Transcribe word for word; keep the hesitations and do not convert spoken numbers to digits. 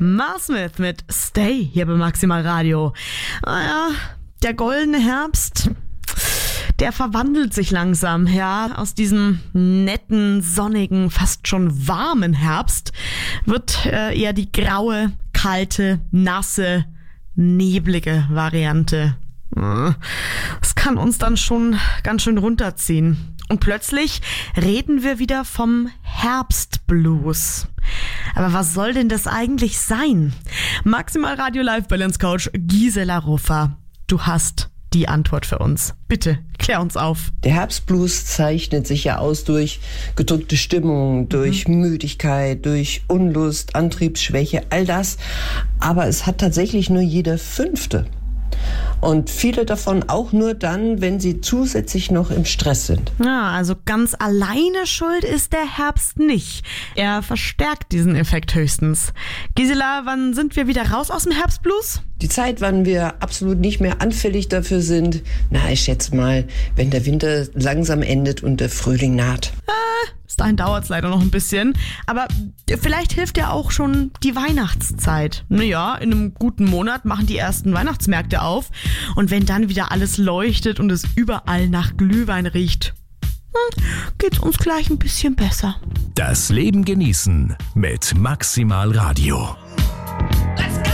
Mars Smith mit Stay hier bei Maximal Radio. Naja, der goldene Herbst, der verwandelt sich langsam, ja. Aus diesem netten, sonnigen, fast schon warmen Herbst wird äh, eher die graue, kalte, nasse, neblige Variante. Das kann uns dann schon ganz schön runterziehen. Und plötzlich reden wir wieder vom Herbstblues. Aber was soll denn das eigentlich sein? Maximal Radio Life Balance Coach Gisela Ruffer, du hast die Antwort für uns. Bitte, klär uns auf. Der Herbstblues zeichnet sich ja aus durch gedrückte Stimmung, durch mhm. Müdigkeit, durch Unlust, Antriebsschwäche, all das. Aber es hat tatsächlich nur jeder Fünfte. Und viele davon auch nur dann, wenn sie zusätzlich noch im Stress sind. Ja, also ganz alleine schuld ist der Herbst nicht. Er verstärkt diesen Effekt höchstens. Gisela, wann sind wir wieder raus aus dem Herbstblues? Die Zeit, wann wir absolut nicht mehr anfällig dafür sind, na, ich schätze mal, wenn der Winter langsam endet und der Frühling naht. Äh, bis dahin dauert es leider noch ein bisschen. Aber vielleicht hilft ja auch schon die Weihnachtszeit. Naja, in einem guten Monat machen die ersten Weihnachtsmärkte auf. Und wenn dann wieder alles leuchtet und es überall nach Glühwein riecht, hm, geht's uns gleich ein bisschen besser. Das Leben genießen mit Maximal Radio. Let's go!